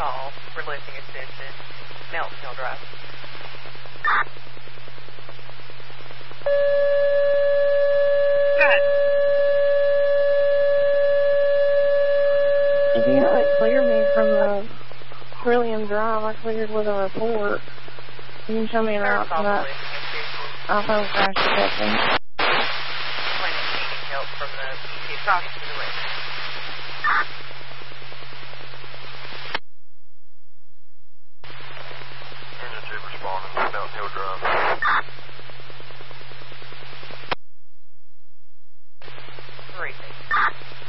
call. Releasing assistance. Melton Hill Drive. Good. If you haven't cleared me from the Trillium Drive, I cleared with a report. You can show me an route to that iPhone crash detection. When needing help from the EPA. Talking to the lady.